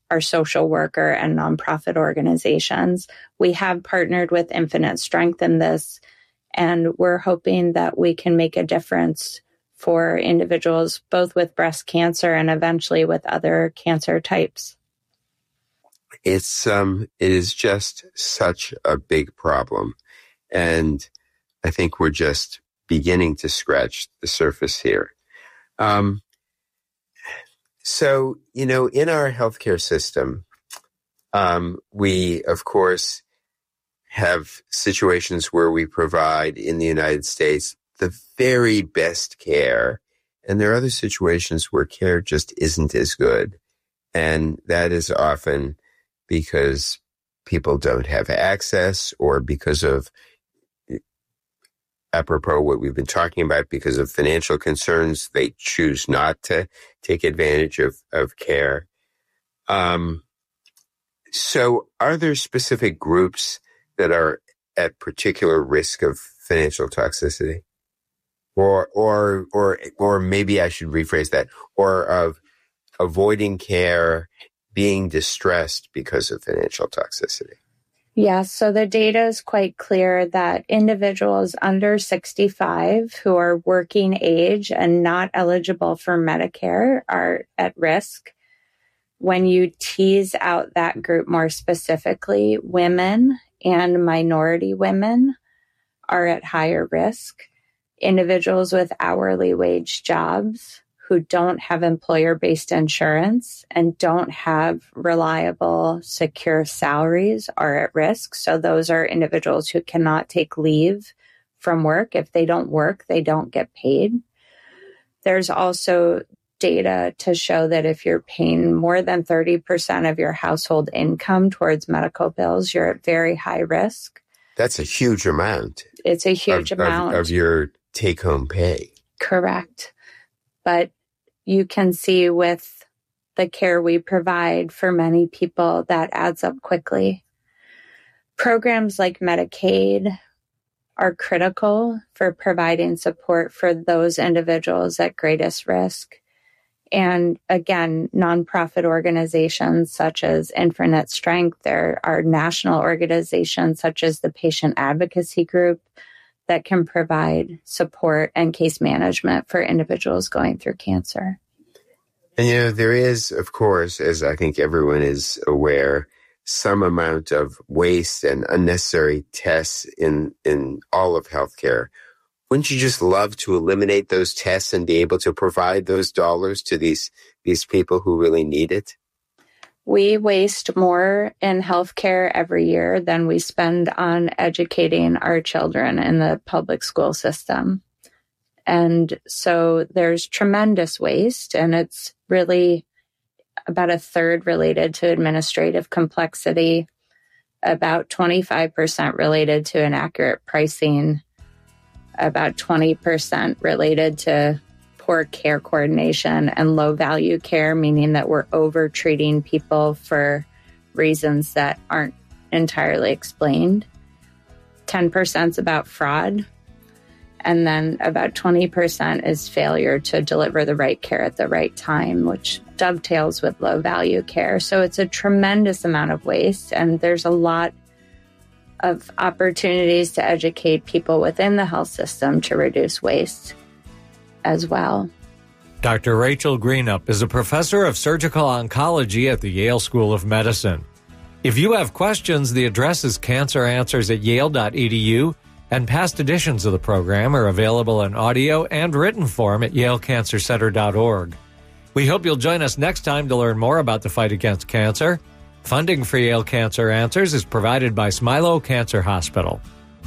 our social worker and nonprofit organizations. We have partnered with Infinite Strength in this, and we're hoping that we can make a difference for individuals both with breast cancer and eventually with other cancer types. It is just such a big problem. And I think we're just beginning to scratch the surface here. So, in our healthcare system, we, of course, have situations where we provide in the United States the very best care. And there are other situations where care just isn't as good. And that is often because people don't have access, or because of, apropos what we've been talking about, because of financial concerns, they choose not to take advantage of care. So are there specific groups that are at particular risk of financial toxicity? Or maybe I should rephrase that, or of avoiding care, being distressed because of financial toxicity? Yes, so the data is quite clear that individuals under 65 who are working age and not eligible for Medicare are at risk. When you tease out that group more specifically, women and minority women are at higher risk. Individuals with hourly wage jobs who don't have employer-based insurance and don't have reliable, secure salaries are at risk. So those are individuals who cannot take leave from work. If they don't work, they don't get paid. There's also data to show that if you're paying more than 30% of your household income towards medical bills, you're at very high risk. That's a huge amount. It's a huge amount of your take-home pay. Correct. But you can see with the care we provide for many people, that adds up quickly. Programs like Medicaid are critical for providing support for those individuals at greatest risk. And again, nonprofit organizations such as Infinite Strength, there are national organizations such as the Patient Advocacy Group that can provide support and case management for individuals going through cancer. And, there is, of course, as I think everyone is aware, some amount of waste and unnecessary tests in all of healthcare. Wouldn't you just love to eliminate those tests and be able to provide those dollars to these people who really need it? We waste more in healthcare every year than we spend on educating our children in the public school system. And so there's tremendous waste, and it's really about a third related to administrative complexity, about 25% related to inaccurate pricing, about 20% related to poor care coordination and low value care, meaning that we're over treating people for reasons that aren't entirely explained. 10% is about fraud. And then about 20% is failure to deliver the right care at the right time, which dovetails with low value care. So it's a tremendous amount of waste. And there's a lot of opportunities to educate people within the health system to reduce waste as well. Dr. Rachel Greenup is a professor of surgical oncology at the Yale School of Medicine. If you have questions, the address is canceranswers@yale.edu, and past editions of the program are available in audio and written form at yalecancercenter.org. We hope you'll join us next time to learn more about the fight against cancer. Funding for Yale Cancer Answers is provided by Smilow Cancer Hospital.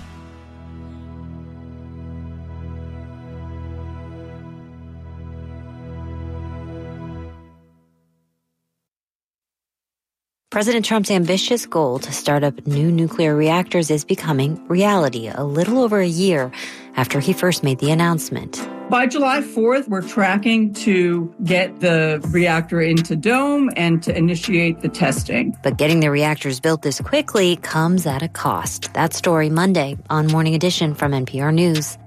President Trump's ambitious goal to start up new nuclear reactors is becoming reality a little over a year after he first made the announcement. By July 4th, we're tracking to get the reactor into Dome and to initiate the testing. But getting the reactors built this quickly comes at a cost. That story Monday on Morning Edition from NPR News.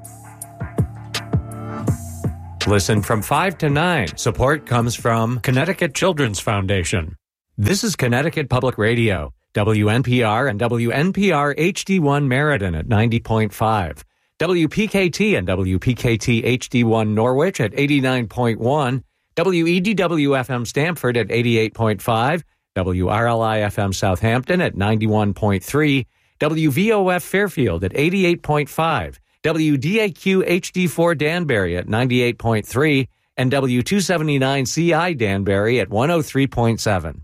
Listen from 5 to 9. Support comes from Connecticut Children's Foundation. This is Connecticut Public Radio, WNPR and WNPR HD1 Meriden at 90.5, WPKT and WPKT HD1 Norwich at 89.1, WEDW-FM Stamford at 88.5, WRLI-FM Southampton at 91.3, WVOF Fairfield at 88.5, WDAQ HD4 Danbury at 98.3, and W279CI Danbury at 103.7.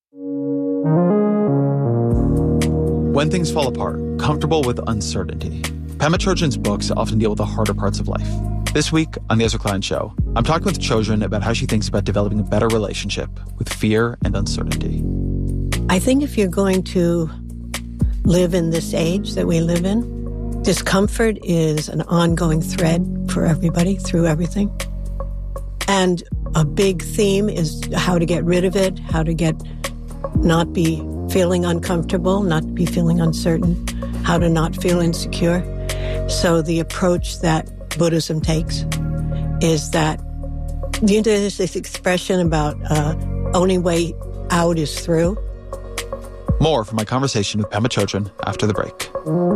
When things fall apart, comfortable with uncertainty. Pema Chodron's books often deal with the harder parts of life. This week on The Ezra Klein Show, I'm talking with Chodron about how she thinks about developing a better relationship with fear and uncertainty. I think if you're going to live in this age that we live in, discomfort is an ongoing thread for everybody through everything. And a big theme is how to get rid of it, how to not be feeling uncomfortable, not be feeling uncertain, how to not feel insecure. So the approach that Buddhism takes is that, there's this expression about only way out is through. More from my conversation with Pema Chodron after the break.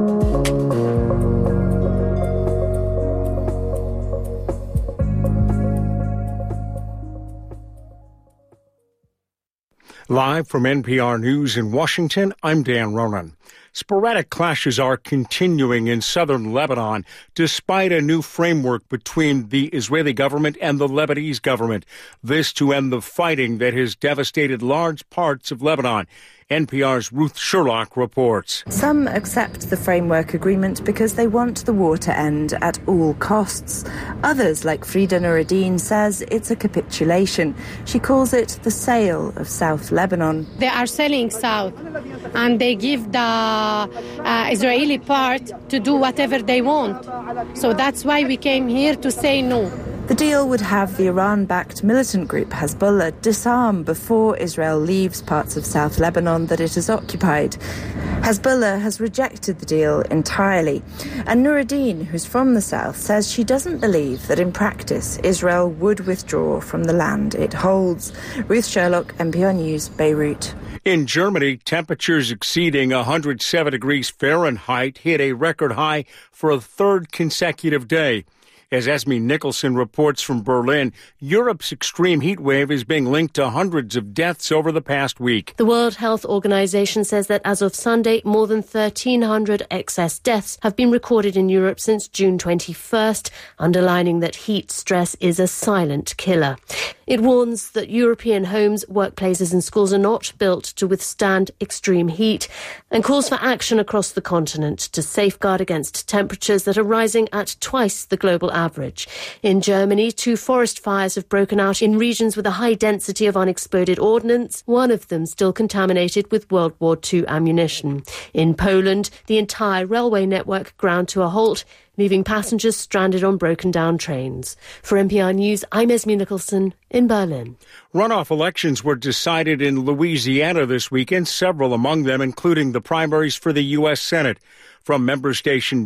Live from NPR News in Washington, I'm Dan Ronan. Sporadic clashes are continuing in southern Lebanon, despite a new framework between the Israeli government and the Lebanese government. This to end the fighting that has devastated large parts of Lebanon. NPR's Ruth Sherlock reports. Some accept the framework agreement because they want the war to end at all costs. Others, like Frida Nuruddin, says it's a capitulation. She calls it the sale of South Lebanon. They are selling South, and they give the Israeli part to do whatever they want. So that's why we came here to say no. The deal would have the Iran-backed militant group Hezbollah disarm before Israel leaves parts of South Lebanon that it has occupied. Hezbollah has rejected the deal entirely. And Nuruddin, who's from the south, says she doesn't believe that in practice Israel would withdraw from the land it holds. Ruth Sherlock, NPR News, Beirut. In Germany, temperatures exceeding 107 degrees Fahrenheit hit a record high for a third consecutive day. As Esme Nicholson reports from Berlin, Europe's extreme heat wave is being linked to hundreds of deaths over the past week. The World Health Organization says that as of Sunday, more than 1,300 excess deaths have been recorded in Europe since June 21st, underlining that heat stress is a silent killer. It warns that European homes, workplaces and schools are not built to withstand extreme heat and calls for action across the continent to safeguard against temperatures that are rising at twice the global average. In Germany, 2 forest fires have broken out in regions with a high density of unexploded ordnance, one of them still contaminated with World War II ammunition. In Poland, the entire railway network ground to a halt, leaving passengers stranded on broken-down trains. For NPR News, I'm Esme Nicholson in Berlin. Runoff elections were decided in Louisiana this weekend, several among them including the primaries for the U.S. Senate. From member station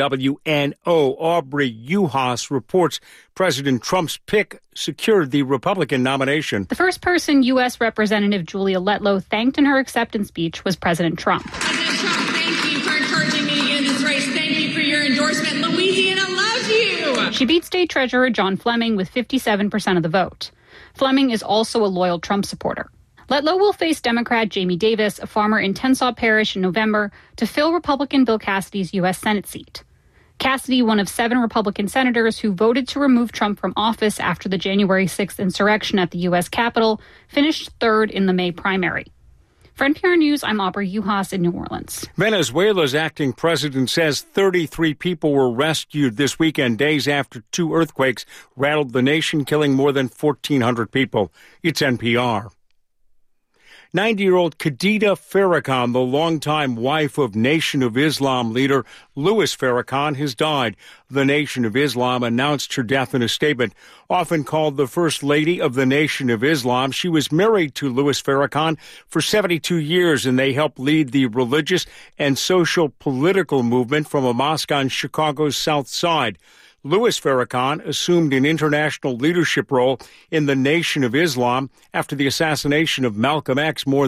WWNO, Aubrey Juhas reports President Trump's pick secured the Republican nomination. The first person U.S. Representative Julia Letlow thanked in her acceptance speech was President Trump. President Trump, thank you for encouraging me in this race. Thank you for your endorsement. Louisiana loves you. She beat State Treasurer John Fleming with 57% of the vote. Fleming is also a loyal Trump supporter. Letlow will face Democrat Jamie Davis, a farmer in Tensaw Parish, in November to fill Republican Bill Cassidy's U.S. Senate seat. Cassidy, one of 7 Republican senators who voted to remove Trump from office after the January 6th insurrection at the U.S. Capitol, finished third in the May primary. For NPR News, I'm Aubrey Juhas in New Orleans. Venezuela's acting president says 33 people were rescued this weekend, days after 2 earthquakes rattled the nation, killing more than 1,400 people. It's NPR. 90-year-old Khadija Farrakhan, the longtime wife of Nation of Islam leader Louis Farrakhan, has died. The Nation of Islam announced her death in a statement. Often called the First Lady of the Nation of Islam, she was married to Louis Farrakhan for 72 years, and they helped lead the religious and social political movement from a mosque on Chicago's South Side. Louis Farrakhan assumed an international leadership role in the Nation of Islam after the assassination of Malcolm X more